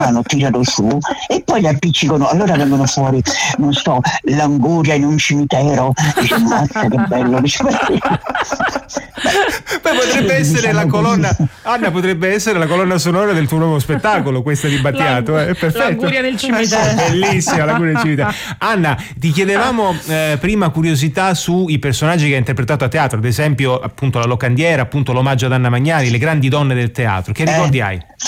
tirano su e poi li appiccicano, allora vengono fuori, non so, l'anguria in un cimitero, dice, mazza che bello, dice, poi potrebbe essere la colonna, Anna, potrebbe essere la colonna sonora del tuo nuovo spettacolo, questa di Battiato, è perfetto. L'anguria nel cimitero. Bellissima l'anguria nel cimitero. Anna, ti chiedevamo prima curiosità sui personaggi che hai interpretato a teatro, ad esempio appunto la locandiera, appunto l'omaggio ad Anna Magnani, le grandi donne del teatro, che ricordi hai?